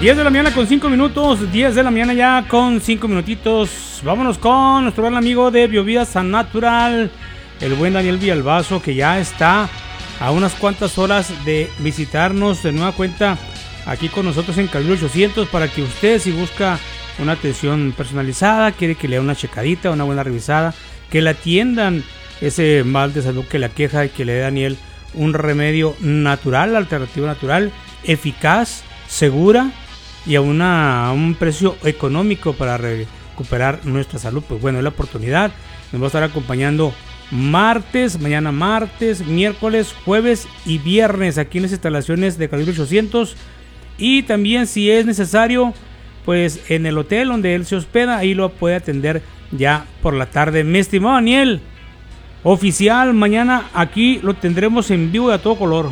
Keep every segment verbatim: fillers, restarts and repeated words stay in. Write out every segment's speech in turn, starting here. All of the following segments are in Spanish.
diez de la mañana con cinco minutos, diez de la mañana ya con cinco minutitos. Vámonos con nuestro buen amigo de Biovida San Natural, el buen Daniel Villalbazo, que ya está a unas cuantas horas de visitarnos de nueva cuenta aquí con nosotros en Calibre ochocientos, para que usted, si busca una atención personalizada, quiere que le dé una checadita, una buena revisada, que le atiendan ese mal de salud que le aqueja y que le dé Daniel un remedio natural, alternativa natural, eficaz, segura y a, una, a un precio económico para recuperar nuestra salud. Pues bueno, es la oportunidad. Nos va a estar acompañando martes, mañana martes, miércoles, jueves y viernes aquí en las instalaciones de Calibre ochocientos, y también, si es necesario, pues en el hotel donde él se hospeda, ahí lo puede atender ya por la tarde. Mi estimado Daniel, oficial, mañana aquí lo tendremos en vivo y a todo color.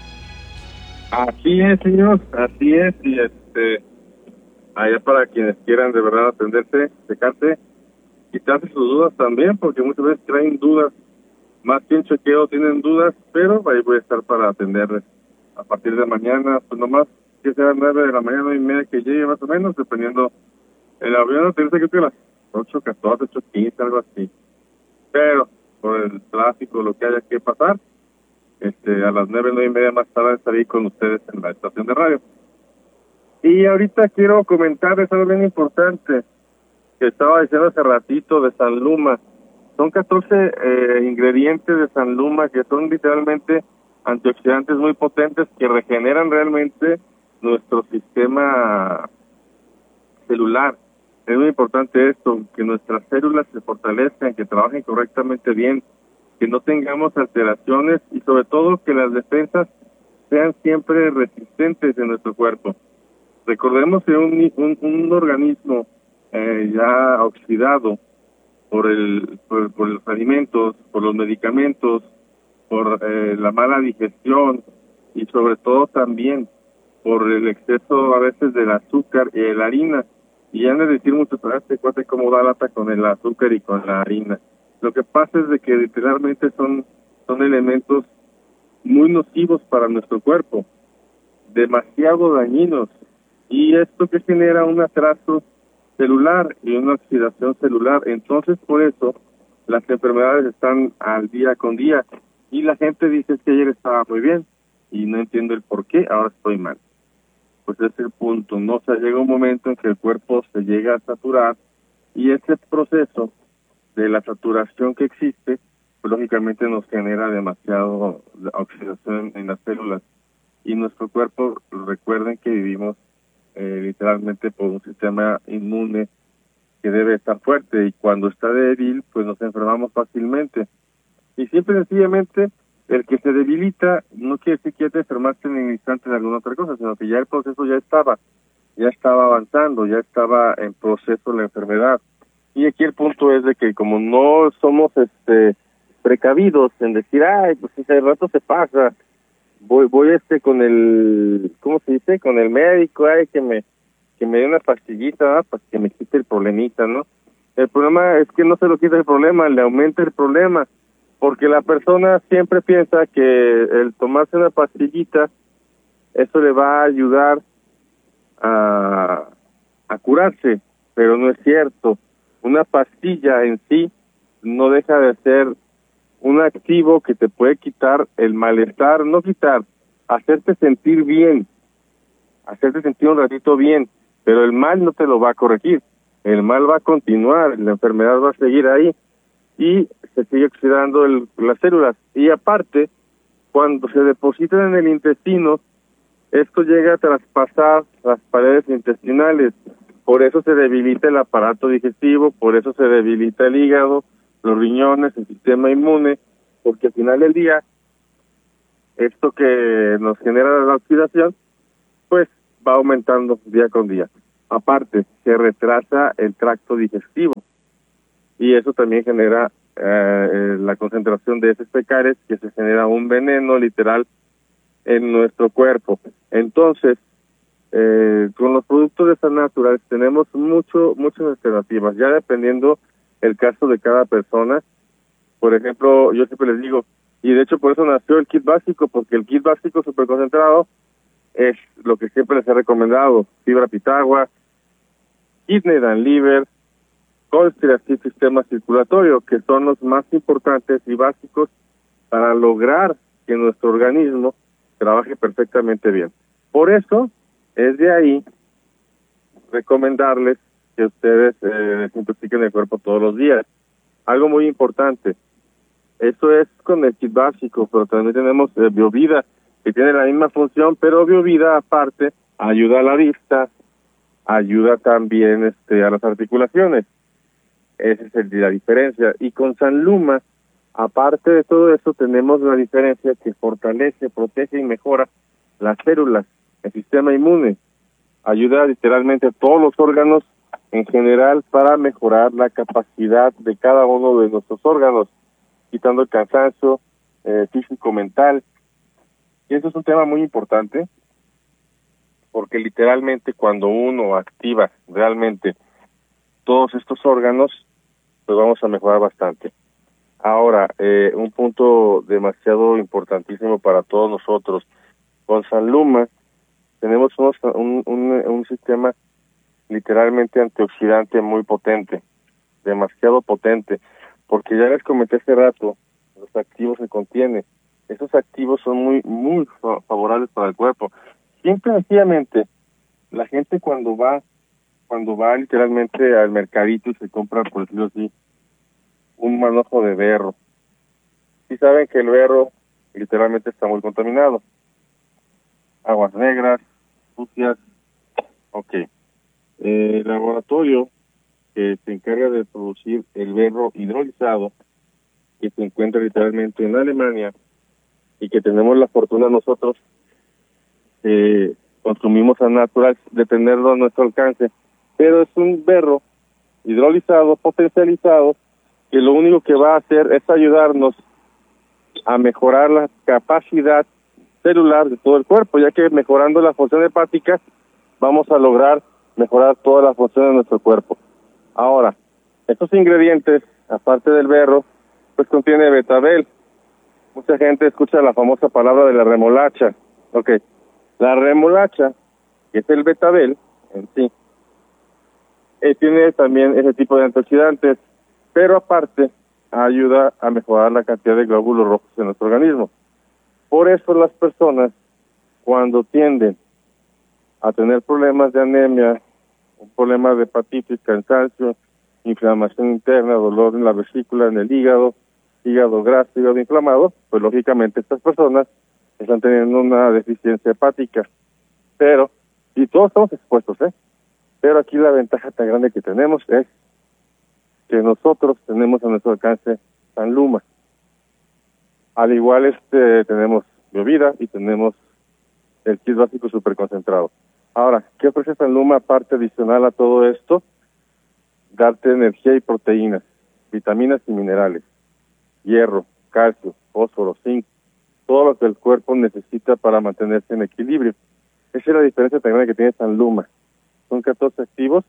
Así es, señor, así es, y este, allá para quienes quieran de verdad atenderse, checarse, quitarse sus dudas también, porque muchas veces traen dudas, más que un chequeo tienen dudas, pero ahí voy a estar para atenderles a partir de mañana, pues nomás que sea nueve de la mañana, nueve y media que llegue más o menos, dependiendo el avión, creo que a las ocho catorce, ocho quince, algo así, pero por el tráfico, lo que haya que pasar, este, a las nueve, nueve y media más tarde estaré con ustedes en la estación de radio. Y ahorita quiero comentarles algo bien importante que estaba diciendo hace ratito de San Luma. Son catorce eh, ingredientes de San Luma que son literalmente antioxidantes muy potentes que regeneran realmente nuestro sistema celular. Es muy importante esto, que nuestras células se fortalezcan, que trabajen correctamente bien, que no tengamos alteraciones y sobre todo que las defensas sean siempre resistentes en nuestro cuerpo. Recordemos que un, un, un organismo eh, ya oxidado por, el, por, por los alimentos, por los medicamentos, por eh, la mala digestión y sobre todo también por el exceso a veces del azúcar y de la harina. Y ya no decir mucho, pero este cuate cómo da lata con el azúcar y con la harina. Lo que pasa es de que literalmente son, son elementos muy nocivos para nuestro cuerpo, demasiado dañinos. Y esto que genera un atraso celular y una oxidación celular. Entonces, por eso, las enfermedades están al día con día. Y la gente dice que ayer estaba muy bien y no entiendo el por qué, ahora estoy mal. Pues ese es el punto, ¿no? O sea, llega un momento en que el cuerpo se llega a saturar y ese proceso de la saturación que existe, pues lógicamente nos genera demasiado oxidación en las células. Y nuestro cuerpo, recuerden que vivimos eh, literalmente por un sistema inmune que debe estar fuerte y cuando está débil, pues nos enfermamos fácilmente. Y siempre sencillamente, el que se debilita no quiere decir que ya te enfermaste en el instante de alguna otra cosa, sino que ya el proceso ya estaba, ya estaba avanzando, ya estaba en proceso la enfermedad. Y aquí el punto es de que como no somos este precavidos en decir, ay, pues si el rato se pasa, voy voy este con el, ¿cómo se dice? Con el médico, ay, que me que me dé una pastillita, ¿no? Pues que me quite el problemita, ¿no? El problema es que no se lo quita el problema, le aumenta el problema. Porque la persona siempre piensa que el tomarse una pastillita, eso le va a ayudar a, a curarse, pero no es cierto. Una pastilla en sí no deja de ser un activo que te puede quitar el malestar, no quitar, hacerte sentir bien, hacerte sentir un ratito bien, pero el mal no te lo va a corregir. El mal va a continuar, la enfermedad va a seguir ahí. Y se sigue oxidando el, las células. Y aparte, cuando se depositan en el intestino, esto llega a traspasar las paredes intestinales. Por eso se debilita el aparato digestivo, por eso se debilita el hígado, los riñones, el sistema inmune, porque al final del día, esto que nos genera la oxidación, pues va aumentando día con día. Aparte, se retrasa el tracto digestivo. Y eso también genera eh, la concentración de heces fecales, que se genera un veneno literal en nuestro cuerpo. Entonces, eh, con los productos de San Natural tenemos mucho muchas alternativas, ya dependiendo el caso de cada persona. Por ejemplo, yo siempre les digo, y de hecho por eso nació el kit básico, porque el kit básico super concentrado es lo que siempre les he recomendado: fibra pitagua, kidney and liver, colchicine, sistema circulatorio, que son los más importantes y básicos para lograr que nuestro organismo trabaje perfectamente bien. Por eso es de ahí recomendarles que ustedes eh, desintoxiquen el cuerpo todos los días. Algo muy importante, eso es con el kit básico, pero también tenemos eh, Biovida, que tiene la misma función, pero Biovida aparte ayuda a la vista, ayuda también este a las articulaciones. Esa es el, la diferencia. Y con Sanluma, aparte de todo eso, tenemos la diferencia que fortalece, protege y mejora las células, el sistema inmune. Ayuda literalmente a todos los órganos en general para mejorar la capacidad de cada uno de nuestros órganos, quitando el cansancio eh, físico-mental. Y eso es un tema muy importante, porque literalmente cuando uno activa realmente todos estos órganos, pues vamos a mejorar bastante. Ahora, eh, un punto demasiado importantísimo para todos nosotros. Con Sanluma tenemos unos, un, un, un sistema literalmente antioxidante muy potente, demasiado potente, porque ya les comenté hace rato los activos que contiene. Esos activos son muy, muy favorables para el cuerpo. Simple y sencillamente, la gente cuando va, cuando va literalmente al mercadito y se compra, por decirlo así, un manojo de berro, sí saben que el berro literalmente está muy contaminado. Aguas negras, sucias. Ok. Eh, el laboratorio que se encarga de producir el berro hidrolizado, que se encuentra literalmente en Alemania, y que tenemos la fortuna nosotros, eh, consumimos a natural, de tenerlo a nuestro alcance, pero es un berro hidrolizado, potencializado, que lo único que va a hacer es ayudarnos a mejorar la capacidad celular de todo el cuerpo, ya que mejorando la función hepática vamos a lograr mejorar toda la función de nuestro cuerpo. Ahora, estos ingredientes, aparte del berro, pues contiene betabel. Mucha gente escucha la famosa palabra de la remolacha. Ok, la remolacha, que es el betabel en sí, eh, tiene también ese tipo de antioxidantes, pero aparte ayuda a mejorar la cantidad de glóbulos rojos en nuestro organismo. Por eso las personas, cuando tienden a tener problemas de anemia, un problema de hepatitis, cansancio, inflamación interna, dolor en la vesícula, en el hígado, hígado graso, hígado inflamado, pues lógicamente estas personas están teniendo una deficiencia hepática. Pero, y todos estamos expuestos, ¿eh? Pero aquí la ventaja tan grande que tenemos es que nosotros tenemos a nuestro alcance Sanluma. Al igual este tenemos Biovida y tenemos el kit básico super concentrado. Ahora, ¿qué ofrece Sanluma aparte adicional a todo esto? Darte energía y proteínas, vitaminas y minerales, hierro, calcio, fósforo, zinc, todo lo que el cuerpo necesita para mantenerse en equilibrio. Esa es la diferencia tan grande que tiene Sanluma. Son catorce activos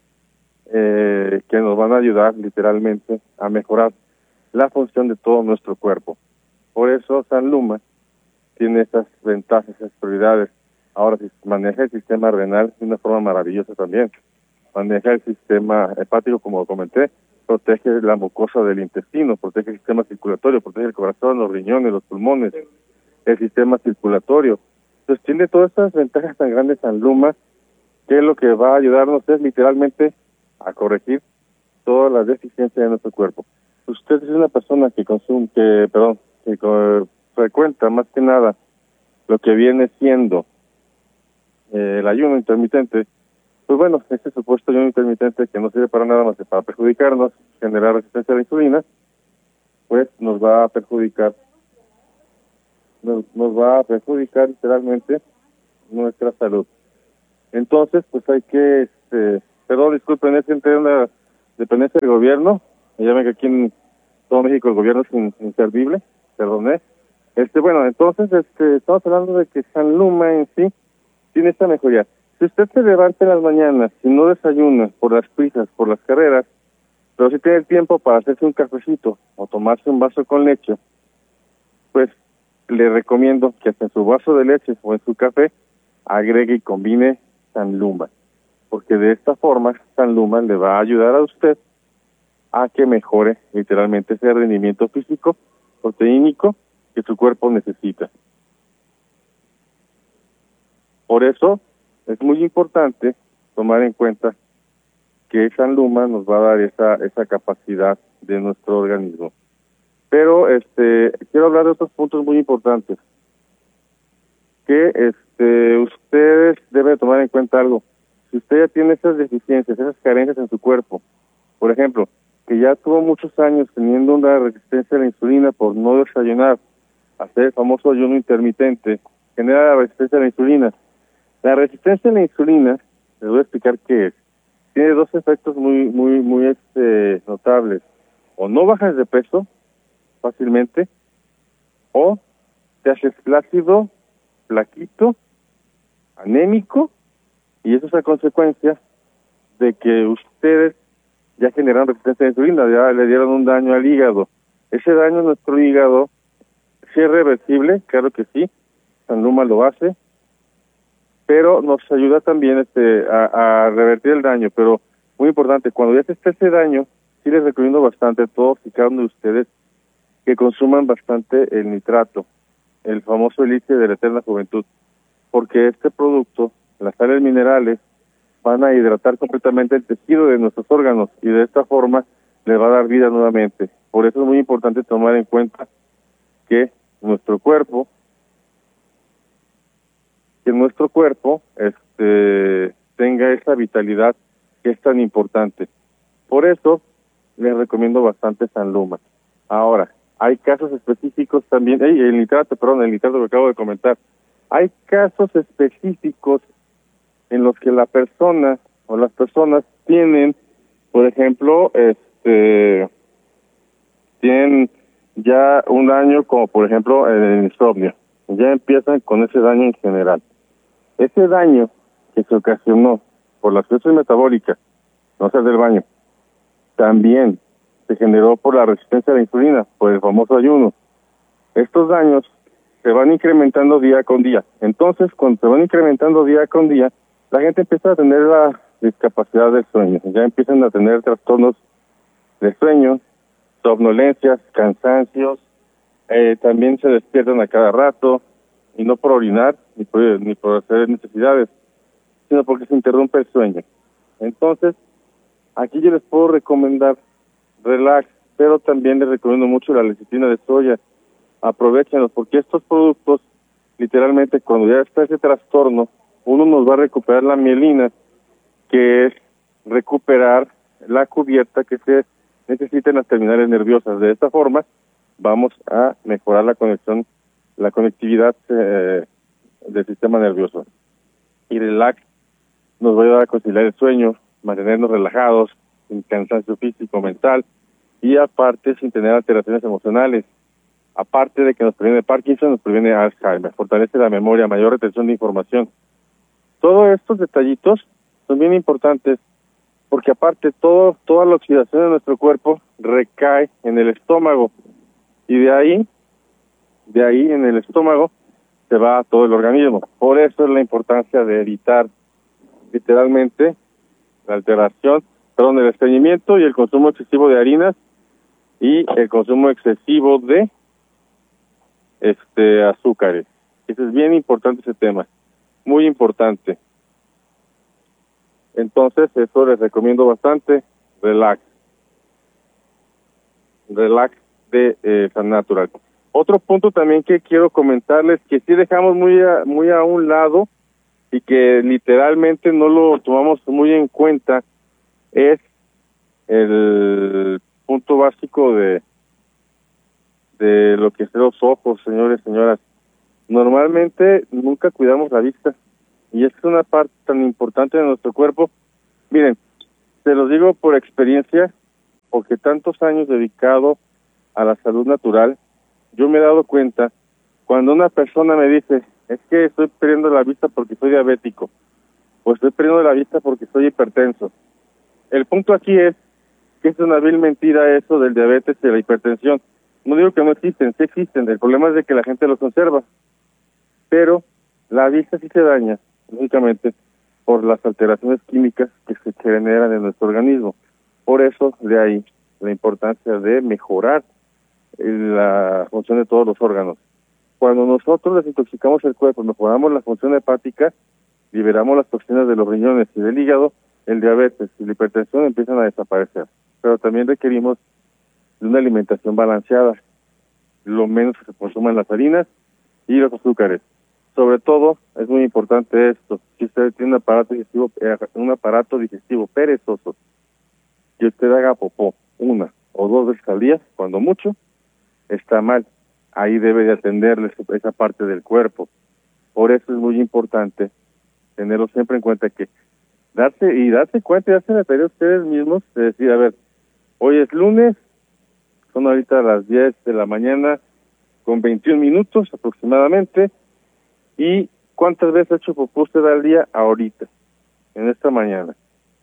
eh, que nos van a ayudar literalmente a mejorar la función de todo nuestro cuerpo. Por eso Sanluma tiene esas ventajas, esas prioridades. Ahora, si maneja el sistema renal de una forma maravillosa también. Maneja el sistema hepático, como comenté, protege la mucosa del intestino, protege el sistema circulatorio, protege el corazón, los riñones, los pulmones, el sistema circulatorio. Entonces tiene todas estas ventajas tan grandes Sanluma, que lo que va a ayudarnos es literalmente a corregir todas las deficiencias de nuestro cuerpo. Usted es una persona que consume, que, perdón, que uh, frecuenta más que nada lo que viene siendo eh, el ayuno intermitente. Pues bueno, este supuesto ayuno intermitente que no sirve para nada más que para perjudicarnos, generar resistencia a la insulina, pues nos va a perjudicar, nos, nos va a perjudicar literalmente nuestra salud. Entonces, pues hay que, este, perdón, disculpen, es entre una dependencia del gobierno, me llaman que aquí en todo México el gobierno es in, inservible, perdoné. Este, bueno, entonces, este, estamos hablando de que Sanluma en sí tiene esta mejoría. Si usted se levanta en las mañanas y no desayuna por las prisas, por las carreras, pero si tiene el tiempo para hacerse un cafecito o tomarse un vaso con leche, pues le recomiendo que hasta en su vaso de leche o en su café agregue y combine Sanluma, porque de esta forma Sanluma le va a ayudar a usted a que mejore literalmente ese rendimiento físico, proteínico que su cuerpo necesita. Por eso es muy importante tomar en cuenta que Sanluma nos va a dar esa esa capacidad de nuestro organismo. Pero este quiero hablar de otros puntos muy importantes. Que este ustedes deben tomar en cuenta algo. Si usted ya tiene esas deficiencias, esas carencias en su cuerpo, por ejemplo, que ya tuvo muchos años teniendo una resistencia a la insulina por no desayunar, hacer el famoso ayuno intermitente, genera la resistencia a la insulina. La resistencia a la insulina, les voy a explicar qué es. Tiene dos efectos muy muy muy este, notables. O no bajas de peso fácilmente, o te haces flácido, flaquito, anémico, y eso es a consecuencia de que ustedes ya generaron resistencia a la insulina, ya le dieron un daño al hígado. Ese daño a nuestro hígado, ¿sí es reversible? Claro que sí, Sanluma lo hace, pero nos ayuda también este a, a revertir el daño. Pero muy importante, cuando ya se esté ese daño, sí les recomiendo bastante a todos y cada uno de ustedes que consuman bastante el nitrato, el famoso elixir de la eterna juventud, porque este producto, las sales minerales, van a hidratar completamente el tejido de nuestros órganos y de esta forma les va a dar vida nuevamente. Por eso es muy importante tomar en cuenta que nuestro cuerpo que nuestro cuerpo este tenga esa vitalidad que es tan importante. Por eso les recomiendo bastante Sanluma. Ahora, hay casos específicos también, hey, el nitrato, perdón, el nitrato que acabo de comentar. Hay casos específicos en los que la persona o las personas tienen, por ejemplo, este tienen ya un daño como por ejemplo el insomnio. Ya empiezan con ese daño en general. Ese daño que se ocasionó por la crisis metabólica, no hacer del baño, también se generó por la resistencia a la insulina, por el famoso ayuno. Estos daños se van incrementando día con día. Entonces, cuando se van incrementando día con día, la gente empieza a tener la discapacidad del sueño. Ya empiezan a tener trastornos de sueño, somnolencias, cansancios, eh, también se despiertan a cada rato, y no por orinar, ni por, ni por hacer necesidades, sino porque se interrumpe el sueño. Entonces, aquí yo les puedo recomendar Relax, pero también les recomiendo mucho la lecitina de soya. Aprovechenlos, porque estos productos, literalmente, cuando ya está ese trastorno, uno nos va a recuperar la mielina, que es recuperar la cubierta que se necesita en las terminales nerviosas. De esta forma, vamos a mejorar la conexión, la conectividad eh, del sistema nervioso. Y Relax nos va a ayudar a conciliar el sueño, mantenernos relajados, sin cansancio físico, mental, y aparte sin tener alteraciones emocionales. Aparte de que nos previene Parkinson, nos previene Alzheimer, fortalece la memoria, mayor retención de información. Todos estos detallitos son bien importantes, porque aparte todo toda la oxidación de nuestro cuerpo recae en el estómago, y de ahí, de ahí en el estómago se va a todo el organismo. Por eso es la importancia de evitar literalmente la alteración, perdón, el estreñimiento y el consumo excesivo de harinas y el consumo excesivo de este azúcares. Eso es bien importante, ese tema, muy importante. Entonces, eso les recomiendo bastante. Relax. Relax de eh, Sannatural. Otro punto también que quiero comentarles, que sí dejamos muy a, muy a un lado y que literalmente no lo tomamos muy en cuenta, es el punto básico de de lo que son los ojos, señores, señoras. Normalmente nunca cuidamos la vista, y es una parte tan importante de nuestro cuerpo. Miren, se los digo por experiencia, porque tantos años dedicado a la salud natural, yo me he dado cuenta, cuando una persona me dice, es que estoy perdiendo la vista porque soy diabético, o estoy perdiendo la vista porque soy hipertenso. El punto aquí es que es una vil mentira eso del diabetes y la hipertensión. No digo que no existen, sí existen, el problema es de que la gente los conserva. Pero la vista sí se daña lógicamente por las alteraciones químicas que se generan en nuestro organismo. Por eso, de ahí la importancia de mejorar la función de todos los órganos. Cuando nosotros desintoxicamos el cuerpo, mejoramos la función hepática, liberamos las toxinas de los riñones y del hígado, el diabetes y la hipertensión empiezan a desaparecer. Pero también requerimos de una alimentación balanceada, lo menos que se consuman las harinas y los azúcares. Sobre todo, es muy importante esto, si usted tiene un aparato digestivo, eh, un aparato digestivo perezoso, que usted haga popó una o dos veces al día, cuando mucho, está mal. Ahí debe de atenderle esa parte del cuerpo. Por eso es muy importante tenerlo siempre en cuenta, que darse y darse cuenta y darse la tarea ustedes mismos de decir, a ver, hoy es lunes, son ahorita las diez de la mañana con veintiún minutos aproximadamente, y ¿cuántas veces ha hecho popó usted al día ahorita, en esta mañana?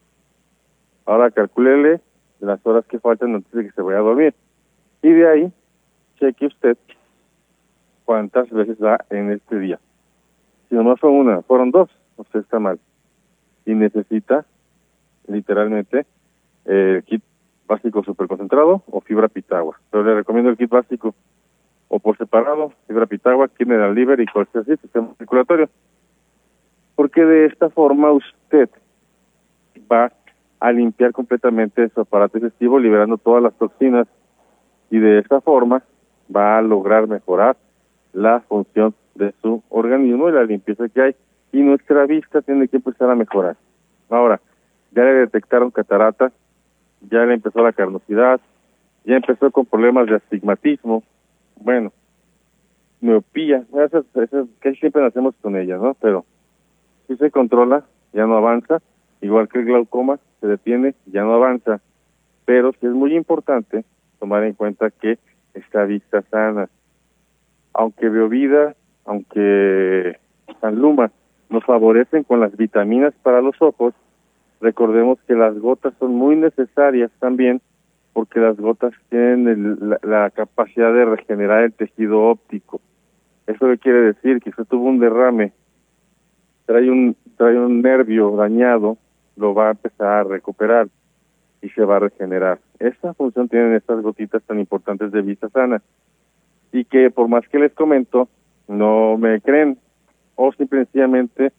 Ahora calcúlele las horas que faltan antes de que se vaya a dormir, y de ahí cheque usted cuántas veces da en este día. Si nomás fue una, fueron dos, usted está mal. Y necesita, literalmente, eh, el kit básico superconcentrado o fibra pitagua. Pero le recomiendo el kit básico o por separado, fibra pitagua, kit Mineral Liver y Colchicid, sistema circulatorio. Porque de esta forma usted va a limpiar completamente su aparato digestivo, liberando todas las toxinas, y de esta forma va a lograr mejorar la función de su organismo y la limpieza que hay, y nuestra vista tiene que empezar a mejorar. Ahora, ya le detectaron catarata, ya le empezó la carnosidad, ya empezó con problemas de astigmatismo, bueno, miopía, esas, esas que siempre nacemos con ellas, ¿no? Pero si se controla, ya no avanza, igual que el glaucoma, se detiene, ya no avanza, pero sí es muy importante tomar en cuenta que esta vista sana, aunque Biovida, aunque Sanluma nos favorecen con las vitaminas para los ojos, recordemos que las gotas son muy necesarias también, porque las gotas tienen el, la, la capacidad de regenerar el tejido óptico. ¿Eso qué quiere decir? Que si usted tuvo un derrame, trae un, trae un nervio dañado, lo va a empezar a recuperar y se va a regenerar. Esta función tienen estas gotitas tan importantes de vista sana, y que por más que les comento, no me creen, o simplemente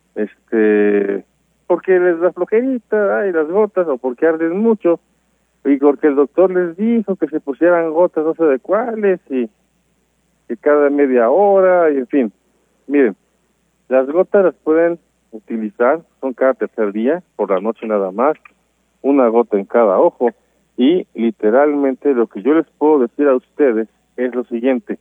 este porque les da flojerita, ay, las gotas, o porque arden mucho, y porque el doctor les dijo que se pusieran gotas no sé de cuáles, y que cada media hora, y en fin. Miren, las gotas las pueden utilizar, son cada tercer día, por la noche nada más, una gota en cada ojo, y literalmente lo que yo les puedo decir a ustedes es lo siguiente,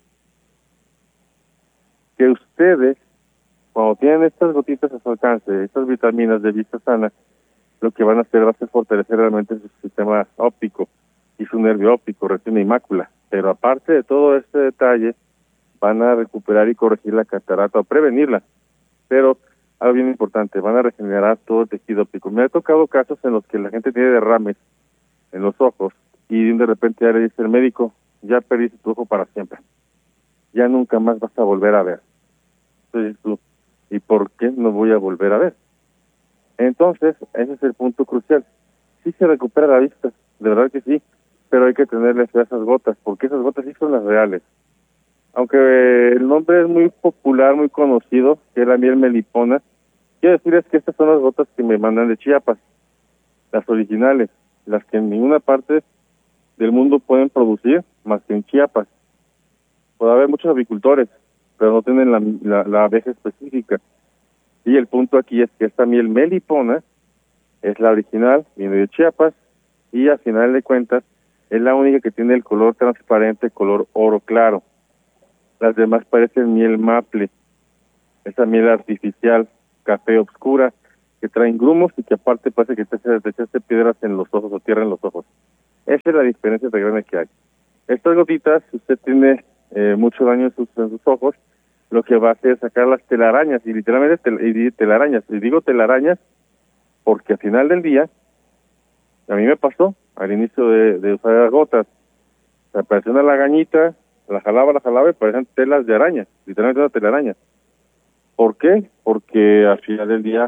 que ustedes, cuando tienen estas gotitas a su alcance, estas vitaminas de vista sana, lo que van a hacer va a ser fortalecer realmente su sistema óptico y su nervio óptico, retina y mácula. Pero aparte de todo este detalle, van a recuperar y corregir la catarata o prevenirla. Pero algo bien importante, van a regenerar todo el tejido óptico. Me ha tocado casos en los que la gente tiene derrames en los ojos y de repente ya le dice el médico, ya perdiste tu ojo para siempre, ya nunca más vas a volver a ver. Entonces tú, ¿y por qué no voy a volver a ver? Entonces, ese es el punto crucial. Sí se recupera la vista, de verdad que sí, pero hay que tenerle fe a esas gotas, porque esas gotas sí son las reales. Aunque el nombre es muy popular, muy conocido, que es la miel melipona, quiero decirles que estas son las gotas que me mandan de Chiapas, las originales, las que en ninguna parte del mundo pueden producir más que en Chiapas. Puede haber muchos avicultores, pero no tienen la, la, la abeja específica. Y el punto aquí es que esta miel melipona es la original, viene de Chiapas, y a final de cuentas es la única que tiene el color transparente, color oro claro. Las demás parecen miel maple, esa miel artificial, café oscura, que traen grumos y que aparte parece que te, te echaste piedras en los ojos o tierra en los ojos. Esa es la diferencia tan grande que hay. Estas gotitas, si usted tiene eh, mucho daño en sus, en sus ojos, lo que va a hacer es sacar las telarañas, y literalmente tel, y telarañas, y digo telarañas porque al final del día, a mí me pasó, al inicio de, de usar las gotas, se apareció una lagañita, la jalaba, la jalaba y parecían telas de araña, literalmente una telaraña. ¿Por qué? Porque al final del día,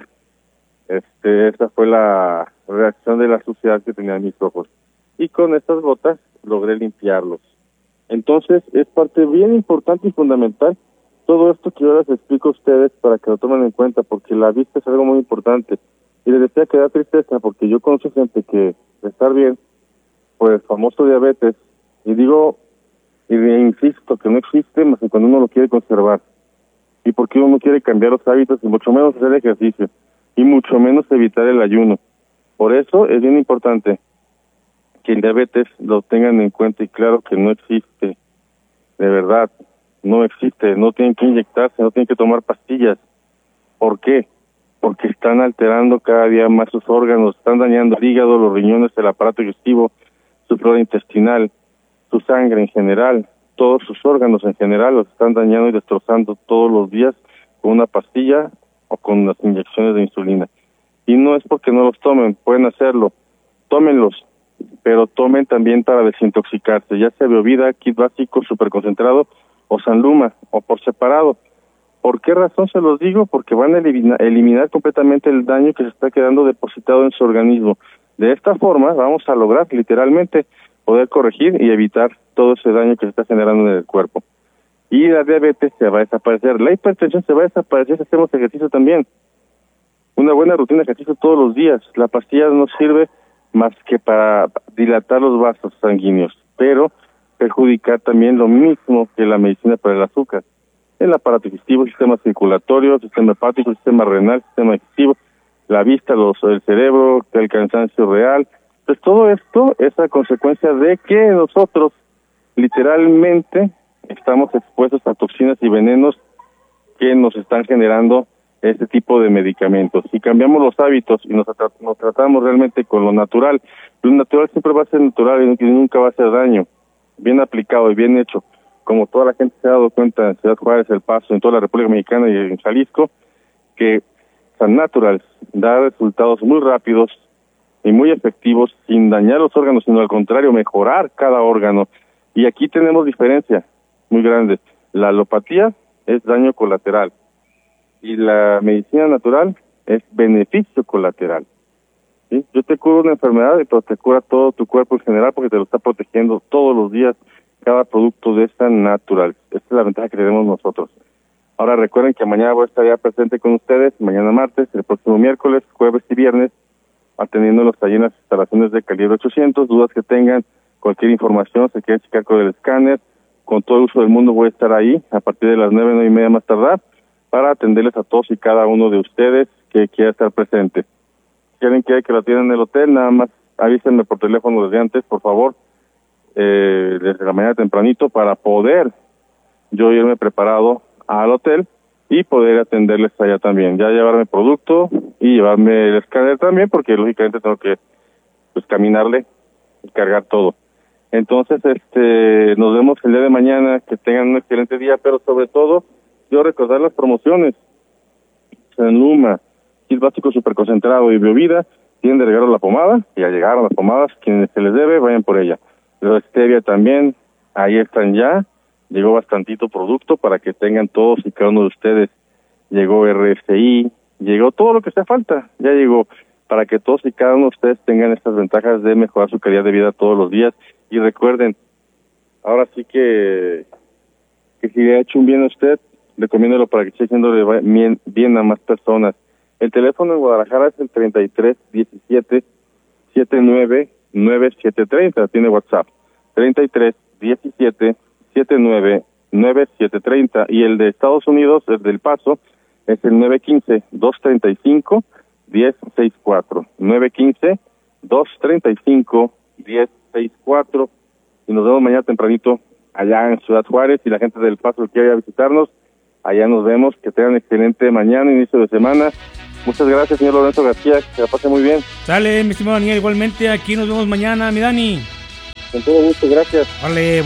este, esa fue la reacción de la suciedad que tenía en mis ojos. Y con estas gotas logré limpiarlos. Entonces, es parte bien importante y fundamental todo esto que yo les explico a ustedes para que lo tomen en cuenta, porque la vista es algo muy importante. Y les decía que da tristeza, porque yo conozco gente que, de estar bien, pues famoso diabetes, y digo, y insisto, que no existe más que cuando uno lo quiere conservar. Y porque uno no quiere cambiar los hábitos, y mucho menos hacer ejercicio, y mucho menos evitar el ayuno. Por eso es bien importante que el diabetes lo tengan en cuenta, y claro que no existe, de verdad, no existe, no tienen que inyectarse, no tienen que tomar pastillas. ¿Por qué? Porque están alterando cada día más sus órganos, están dañando el hígado, los riñones, el aparato digestivo, su flora intestinal, su sangre en general, todos sus órganos en general los están dañando y destrozando todos los días con una pastilla o con las inyecciones de insulina. Y no es porque no los tomen, pueden hacerlo, tómenlos, pero tomen también para desintoxicarse, ya sea Biovida, kit básico, superconcentrado o Sanluma, o por separado. ¿Por qué razón se los digo? Porque van a eliminar, eliminar completamente el daño que se está quedando depositado en su organismo. De esta forma vamos a lograr literalmente poder corregir y evitar todo ese daño que se está generando en el cuerpo. Y la diabetes se va a desaparecer, la hipertensión se va a desaparecer si hacemos ejercicio también. Una buena rutina de ejercicio todos los días. La pastilla no sirve más que para dilatar los vasos sanguíneos, pero perjudicar también lo mismo que la medicina para el azúcar. El aparato digestivo, sistema circulatorio, sistema hepático, sistema renal, sistema digestivo, la vista, los, el cerebro, el cansancio real. Pues todo esto es a consecuencia de que nosotros literalmente estamos expuestos a toxinas y venenos que nos están generando este tipo de medicamentos. Si cambiamos los hábitos y nos, nos tratamos realmente con lo natural, lo natural siempre va a ser natural y nunca va a hacer daño. Bien aplicado y bien hecho, como toda la gente se ha dado cuenta en Ciudad Juárez, El Paso, en toda la República Mexicana y en Jalisco, que San Natural da resultados muy rápidos y muy efectivos, sin dañar los órganos, sino al contrario, mejorar cada órgano. Y aquí tenemos diferencia muy grande. La alopatía es daño colateral y la medicina natural es beneficio colateral. ¿Sí? Yo te curo una enfermedad, pero te cura todo tu cuerpo en general porque te lo está protegiendo todos los días cada producto de esta natural. Esta es la ventaja que tenemos nosotros. Ahora recuerden que mañana voy a estar ya presente con ustedes, mañana martes, el próximo miércoles, jueves y viernes, atendiéndolos allí en las instalaciones de Calibre ochocientos. Dudas que tengan, cualquier información, se quieren checar con el escáner, con todo el uso del mundo voy a estar ahí a partir de las nueve, nueve y media más tardar, para atenderles a todos y cada uno de ustedes que quiera estar presente. Si alguien quiere que lo atiendan en el hotel, nada más avísenme por teléfono desde antes, por favor, eh, desde la mañana tempranito, para poder yo irme preparado al hotel y poder atenderles allá también. Ya llevarme producto y llevarme el escáner también, porque lógicamente tengo que pues caminarle y cargar todo. Entonces, este, nos vemos el día de mañana, que tengan un excelente día, pero sobre todo, yo recordar las promociones. Sanluma, kit básico superconcentrado y Biovida, tienen de regalo la pomada, ya llegaron las pomadas, quienes se les debe, vayan por ella. La stevia también, ahí están ya, llegó bastantito producto para que tengan todos y cada uno de ustedes. Llegó R F I, llegó todo lo que hace falta, ya llegó, para que todos y cada uno de ustedes tengan estas ventajas de mejorar su calidad de vida todos los días. Y recuerden, ahora sí que, que si le ha hecho un bien a usted, recomiéndolo para que esté haciéndole bien, bien a más personas. El teléfono en Guadalajara es el treinta y tres diecisiete setenta y nueve noventa y siete treinta, tiene WhatsApp, treinta y tres diecisiete setenta y nueve noventa y siete treinta, y el de Estados Unidos, el del Paso, es el nueve uno cinco, dos tres cinco, uno cero seis cuatro, nueve uno cinco, dos tres cinco, uno cero seis cuatro, y nos vemos mañana tempranito allá en Ciudad Juárez. Y la gente del Paso que quiera visitarnos, allá nos vemos. Que tengan excelente mañana, inicio de semana. Muchas gracias, señor Lorenzo García, que se la pase muy bien. Sale, mi estimado Daniel, igualmente, aquí nos vemos mañana, mi Dani. Con todo gusto, gracias. Vale.